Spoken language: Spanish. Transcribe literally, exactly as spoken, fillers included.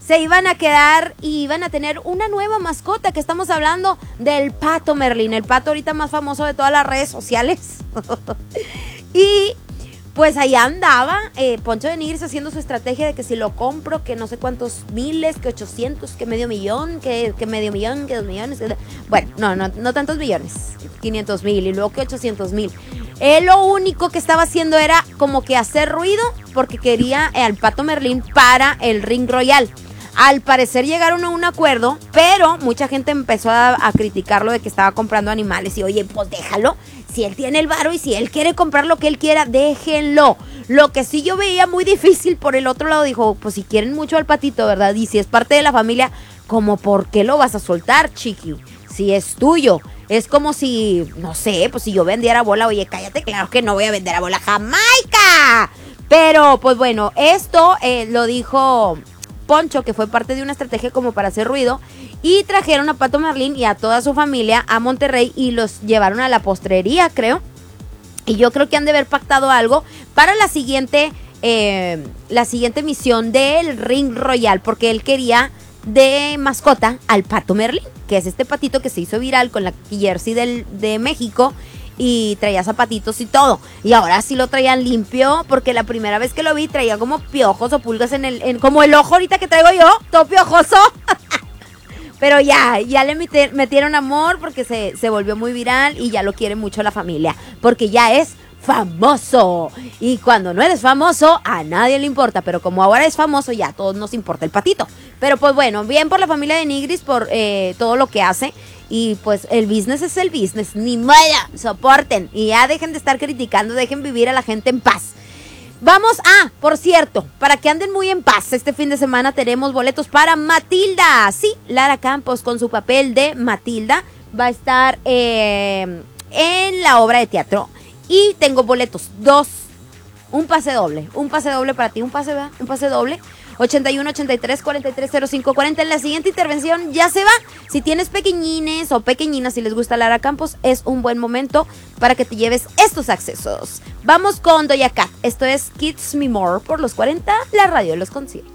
se iban a quedar y iban a tener una nueva mascota, que estamos hablando del Pato Merlín, el pato ahorita más famoso de todas las redes sociales. Y pues ahí andaba eh, Poncho de Nigris haciendo su estrategia de que si lo compro, que no sé cuántos miles, que ochocientos, que medio millón, que, que medio millón, que dos millones. Que... Bueno, no, no, no tantos millones, quinientos mil y luego que ochocientos mil. Él lo único que estaba haciendo era como que hacer ruido porque quería al Pato Merlín para el Ring Royal. Al parecer llegaron a un acuerdo, pero mucha gente empezó a, a criticarlo de que estaba comprando animales. Y oye, pues déjalo, si él tiene el varo y si él quiere comprar lo que él quiera, déjenlo. Lo que sí yo veía muy difícil por el otro lado, dijo, pues si quieren mucho al patito, ¿verdad? Y si es parte de la familia, ¿cómo por qué lo vas a soltar, chiqui? Si es tuyo. Es como si, no sé, pues si yo vendiera bola, oye, cállate, claro que no voy a vender a bola Jamaica. Pero, pues bueno, esto eh, lo dijo Poncho, que fue parte de una estrategia como para hacer ruido, y trajeron a Pato Merlín y a toda su familia a Monterrey y los llevaron a la postrería, creo. Y yo creo que han de haber pactado algo para la siguiente, eh, la siguiente misión del Ring Royal, porque él quería de mascota al Pato Merlín, que es este patito que se hizo viral con la jersey del, de México, y traía zapatitos y todo. Y ahora sí lo traían limpio, porque la primera vez que lo vi traía como piojos o pulgas en el, en, como el ojo ahorita que traigo yo, todo piojoso. Pero ya, ya le metieron amor porque se, se volvió muy viral y ya lo quiere mucho la familia, porque ya es famoso. Y cuando no eres famoso, a nadie le importa, pero como ahora es famoso, ya a todos nos importa el patito. Pero pues bueno, bien por la familia de Nigris, por eh, todo lo que hace. Y pues el business es el business, ni modo, soporten. Y ya dejen de estar criticando, dejen vivir a la gente en paz. Vamos a, por cierto, para que anden muy en paz, este fin de semana tenemos boletos para Matilda. Sí, Lara Campos con su papel de Matilda va a estar eh, en la obra de teatro. Y tengo boletos, dos, un pase doble, un pase doble para ti, un pase, ¿verdad? Un pase doble. ochenta y uno, ochenta y tres, cuarenta y tres, cero cinco, cuarenta. En la siguiente intervención ya se va. Si tienes pequeñines o pequeñinas, si les gusta Lara Campos, es un buen momento para que te lleves estos accesos. Vamos con Doja Cat. Esto es Kiss Me More por los cuarenta, la radio de los conciertos.